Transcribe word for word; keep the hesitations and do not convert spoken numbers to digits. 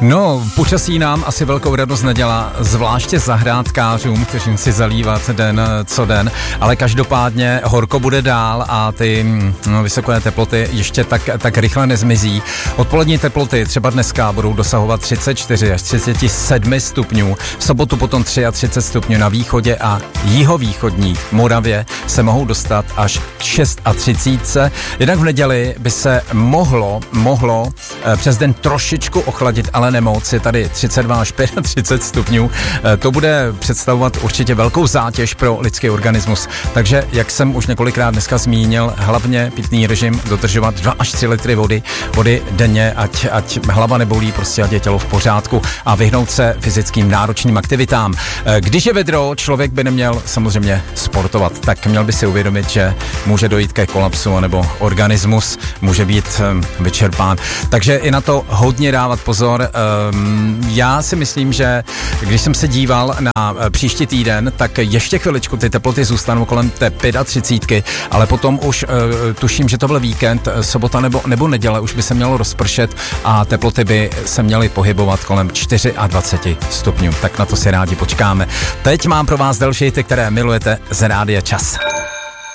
No, počasí nám asi velkou radost nedělá, zvláště zahrádkářům, kteří si zalívat den co den, ale každopádně horko bude dál a ty no, vysoké teploty ještě tak, tak rychle nezmizí. Odpolední teploty třeba dneska budou dosahovat třicet čtyři až třicet sedm stupňů, v sobotu potom třicet tři stupňů na východě a jihovýchodní Moravě se mohou dostat až k třicet šest. Jednak v neděli by se mohlo, mohlo eh, přes den trošičku ochladit, ale nemoc, je tady třicet dva až třicet pět stupňů. Eh, to bude představovat určitě velkou zátěž pro lidský organismus. Takže, jak jsem už několikrát dneska zmínil, hlavně pitný režim dodržovat dva až tři litry vody, vody denně, ať, ať hlava nebolí, prostě ať je tělo v pořádku a vyhnout se fyzickým náročným aktivitám. Eh, když je vedro, člověk by neměl samozřejmě sportovat, tak měl by si uvědomit, že může dojít ke kolapsu, nebo organismus může být um, vyčerpán. Takže i na to hodně dávat pozor. Um, já si myslím, že když jsem se díval na uh, příští týden, tak ještě chviličku ty teploty zůstanou kolem té třicet pět, ale potom už uh, tuším, že to byl víkend, sobota nebo, nebo neděle, už by se mělo rozpršet a teploty by se měly pohybovat kolem dvacet čtyři stupňů. Tak na to si rádi počkáme. Teď mám pro vás další hity, které milujete z Rádia Čas.